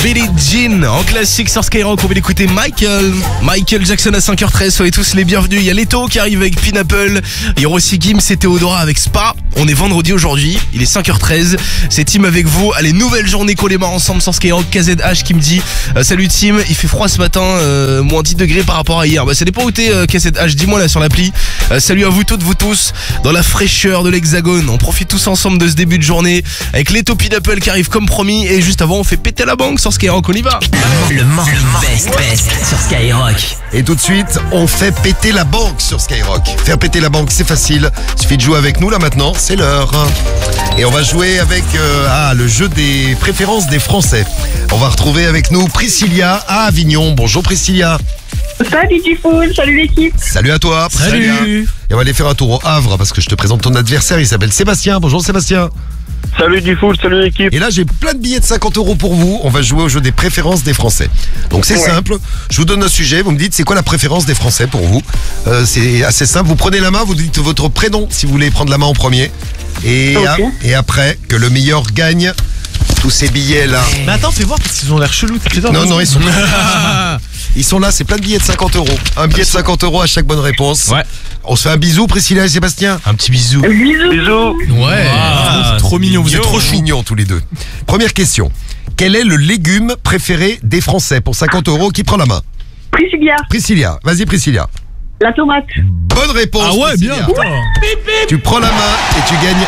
Billie Jean en classique sur Skyrock. On va l'écouter Michael Jackson à 5h13. Soyez tous les bienvenus. Il y a Leto qui arrive avec Pineapple. Il y aura aussi Gims et Théodora avec Spa. On est vendredi aujourd'hui. Il est 5h13. C'est Tim avec vous. Allez, nouvelle journée qu'on démarre ensemble sur Skyrock. KZH qui me dit salut Tim, il fait froid ce matin, moins 10 degrés par rapport à hier. Bah ça dépend où t'es KZH, dis-moi là sur l'appli. Salut à vous toutes, vous tous, dans la fraîcheur de l'Hexagone. On profite tous ensemble de ce début de journée avec Leto, Pineapple qui arrive comme promis. Et juste avant on fait péter la banque sur Skyrock, on y va. Le morning best sur Skyrock. Et tout de suite, on fait péter la banque sur Skyrock. Faire péter la banque, c'est facile. Il suffit de jouer avec nous là maintenant, c'est l'heure. Et on va jouer avec le jeu des préférences des Français. On va retrouver avec nous Priscilla à Avignon. Bonjour Priscilla. Salut Dufoul, salut l'équipe. Salut à toi. Priscilla. Et on va aller faire un tour au Havre parce que je te présente ton adversaire. Il s'appelle Sébastien. Bonjour Sébastien. Salut Dufoul, salut l'équipe. Et là j'ai plein de billets de 50 € pour vous. On va jouer au jeu des préférences des Français. Donc c'est simple, je vous donne un sujet, vous me dites c'est quoi la préférence des Français pour vous. C'est assez simple, vous prenez la main, vous dites votre prénom si vous voulez prendre la main en premier. Et après, que le meilleur gagne tous ces billets là. Mais attends, fais voir parce qu'ils ont l'air chelous. Non, ils sont là. Ils sont là, c'est plein de billets de 50 €. Un billet de 50 € à chaque bonne réponse. Ouais. On se fait un bisou Priscilla et Sébastien. Un petit bisou. Bisous. Ouais. Trop mignon, vous êtes trop chou. Mignons tous les deux. Première question. Quel est le légume préféré des Français pour 50 €? Qui prend la main? Priscilla, Priscilla. Vas-y Priscilla. la tomate. Bonne réponse. Ah ouais, bien. Priscilla. Tu prends la main et tu gagnes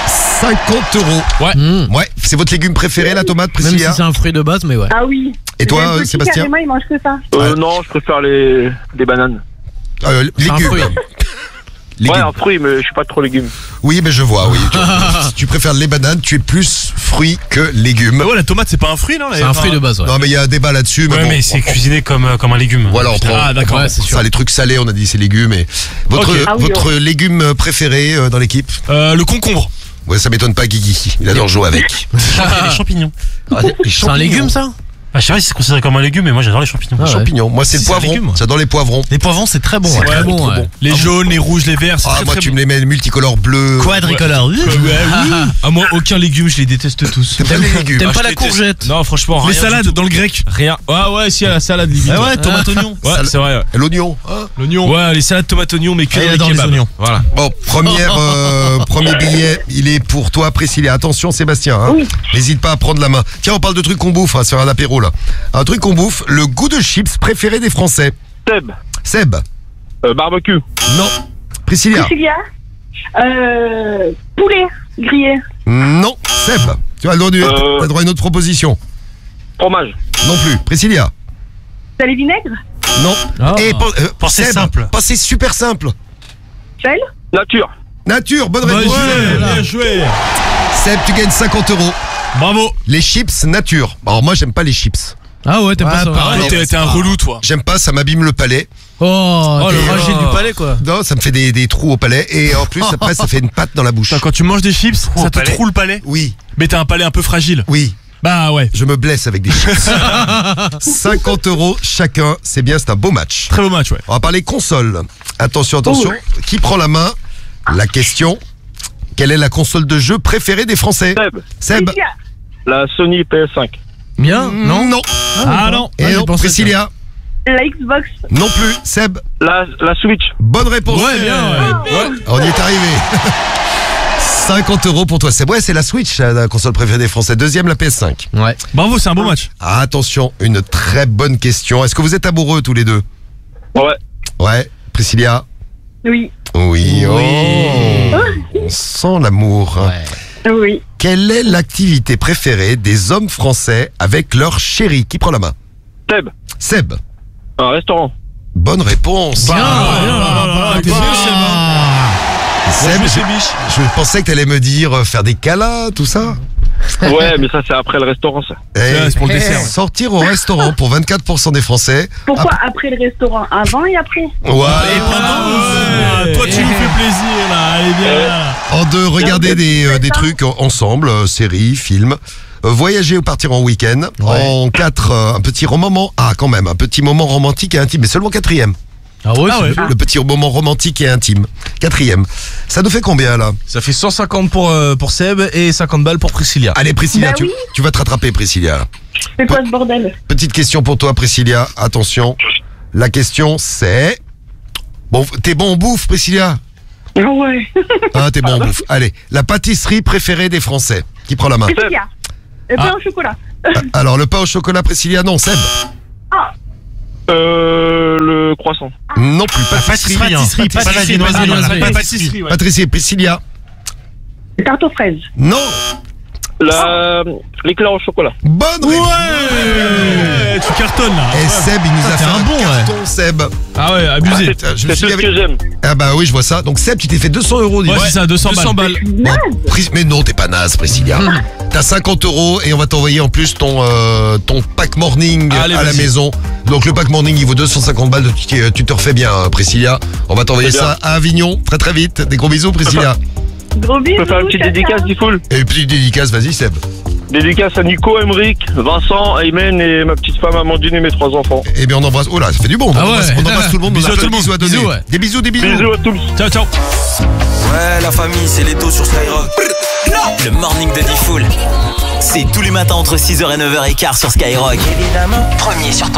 50 €. Ouais, c'est votre légume préféré, la tomate, Même Priscilla. si c'est un fruit de base, mais ouais. Ah oui. Et toi, J'ai un petit Sébastien? carrément, il mange que ça. Non, je préfère les bananes. C'est un Légumes. fruit. Légumes. Ouais, un fruit, mais je suis pas trop légumes. Oui, mais je vois, oui. Si tu préfères les bananes, tu es plus fruit que légumes. Ouais, la tomate c'est pas un fruit non? C'est un fruit de base, ouais. Non, mais il y a un débat là-dessus. Ouais, bon, mais c'est cuisiné comme un légume. Voilà, on prend. Ah d'accord. Ouais, c'est sûr. Ça, les trucs salés, on a dit c'est légumes. Et votre, Ok. Ah oui, votre légume préféré dans l'équipe? Le concombre. Ouais, ça m'étonne pas, Guigui. Il adore jouer avec. Les champignons. C'est un légume, ça? Ah, je sais pas si c'est considéré comme un légume, mais moi j'adore les champignons. Ah ouais. Champignons. Moi, c'est Si, le c'est un poivron. légume. J'adore les poivrons. Les poivrons c'est très bon. C'est Ouais. très bon, trop ouais. bon. Les jaunes, les rouges, les verts, c'est Ah, très moi, très tu bon. me les mets multicolores bleu. Quadricolore. Ah moi aucun légume, je les déteste tous. T'aimes les légumes? T'aimes Ah, pas je la déteste. courgette? Non franchement rien. Les salades dans le grec. Rien. Ah ouais si, à la salade limite. Ah ouais, tomate oignon. Ouais c'est vrai. Et l'oignon. Hein? L'oignon. Ouais les salades tomate oignon mais que Ah, il dans adore les kebabs. oignons. Voilà. Bon, premier billet, il est pour toi, Priscilla. Attention, Sébastien. Hein. Oui. N'hésite pas à prendre la main. Tiens, on parle de trucs qu'on bouffe, sur un apéro là. Un truc qu'on bouffe, le goût de chips préféré des Français. Seb, Seb. barbecue. Non. Priscilla. Priscilla, poulet grillé. Non. Seb. Tu as le droit, t'as le droit à une autre proposition. Fromage. Non plus. Priscilla. Salé vinaigre. Non. Ah. Et Pensez Seb, simple. Pensez super simple. Sel. Nature. Nature, bonne réponse. Bien joué. Seb, tu gagnes 50 €. Bravo. Les chips nature. Alors moi, j'aime pas les chips. Ah ouais, t'aimes pas ça? pareil, non, t'es un relou toi. J'aime pas, ça m'abîme le palais. Oh, le t'es fragile du palais, quoi. Non, ça me fait des trous au palais. Et en plus, après, ça fait une pâte dans la bouche. Putain, quand tu manges des chips, ça te palais. troue le palais. Oui, Mais t'as un palais un peu fragile. oui. Bah ouais. Je me blesse avec des chips. 50 € chacun, c'est bien, c'est un beau match. Très beau match ouais. On va parler console. Attention. Qui prend la main? La question, quelle est la console de jeu préférée des Français? Seb. Priscilla, La Sony PS5. Bien? Non? Non. Ah non. Et j'ai non, pensé, Priscilla. la Xbox. Non plus. Seb. La Switch. Bonne réponse. Ouais bien ouais. On y est arrivé. 50 € pour toi, Seb. Ouais, c'est la Switch, la console préférée des Français. Deuxième, la PS5. Ouais. Bravo c'est un beau match. Attention, une très bonne question. Est-ce que vous êtes amoureux tous les deux? Ouais. Ouais. Priscilla? Oui. Oui. Oh. On sent l'amour. Oui. Quelle est l'activité préférée des hommes français avec leur chérie? Qui prend la main? Seb, Seb. un restaurant. Bonne réponse. T'es bien Seb, je pensais que t'allais me dire faire des câlins, tout ça. Ouais, mais ça c'est après le restaurant ça. c'est pour le dessert, ouais. Sortir au restaurant pour 24% des Français. Pourquoi après le restaurant? Avant et après? Ouais. Toi tu me fais plaisir là, allez bien. En deux, regarder des trucs ensemble, séries, films. Voyager ou partir en week-end. En 4, un petit moment. Ah, quand même, un petit moment romantique et intime, mais seulement 4e. Ah ouais, Ah ouais. Le petit moment romantique et intime. 4e. Ça nous fait combien là? Ça fait 150 pour Seb et 50 balles pour Priscilla. Allez Priscilla, Bah tu, oui. tu vas te rattraper Priscilla. C'est quoi ce bordel? Petite question pour toi Priscilla, attention. La question c'est... Bon, t'es bon en bouffe Priscilla? Ah ouais. Ah, t'es bon en bouffe. Allez, la pâtisserie préférée des Français. Qui prend la main? Priscilla. Le pain au chocolat. Alors, le pain au chocolat Priscilla, non. Seb? Le croissant. Non plus. Pâtisserie. Pâtisserie, pas la viennoiserie. Pâtisserie. Pâtisserie Priscilla? Tarte aux fraises. Non. L'éclair au chocolat. Bonne réponse. Ouais, tu cartonnes là. Et Seb, il nous a t'es fait un un bon, carton, Seb. Ah ouais, abusé. Je me C'est suis tout dit ce avec... que j'aime. Ah bah oui, je vois ça. Donc Seb, tu t'es fait 200 euros. dis Ouais, donc. c'est ça, 200 balles. Bon, mais non, t'es pas naze, Priscilla. T'as 50 euros et on va t'envoyer en plus ton pack morning Allez, à la vas-y. maison. Donc le pack morning, il vaut 250 balles. Tu te refais bien, Priscilla. On va t'envoyer C'est ça à Avignon très très vite. Des gros bisous, Priscilla. Gros bisous. Je peux faire une petite ciao, dédicace, ciao. Diffoul. Et puis dédicace, vas-y Seb. Dédicace à Nico, Emeric, Vincent, Aymen et ma petite femme Amandine et mes 3 enfants. Eh bien on embrasse. Oh là, ça fait du bon. Ah ouais. On embrasse tout le monde. Bisous On a à plein tout de le bisous à monde. donner. Bisous, ouais. Des bisous, des bisous. Bisous à tous. Ciao, ciao. Ouais, la famille, c'est Leto sur Skyrock. Le morning de Diffoul. C'est tous les matins entre 6h et 9h15 sur Skyrock. Évidemment. Premier sur ton